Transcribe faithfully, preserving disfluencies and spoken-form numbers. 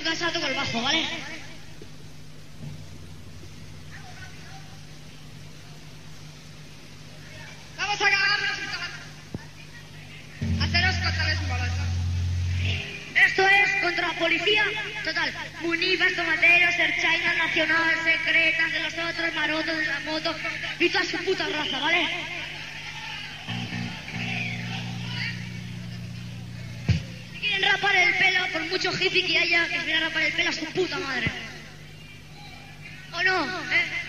Casa toco el bajo, ¿vale? Vamos a acabarnos haceros contarles un momento. Esto es contra la policía. Total. Munivas, tomateros, Erchaina, Nacional, Secretas, de los otros, Marotos, de la moto y toda su puta raza, ¿vale? Si quieren rapar el pelo, por mucho hippie que haya, que se viene a rapar el pelo a su puta madre. ¿O no? ¿Eh?